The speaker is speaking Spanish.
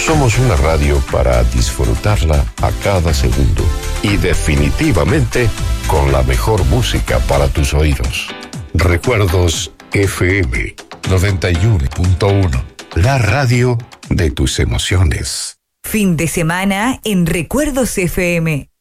Somos una radio para disfrutarla a cada segundo y definitivamente con la mejor música para tus oídos. Recuerdos FM 91.1, la radio de tus emociones. Fin de semana en Recuerdos FM.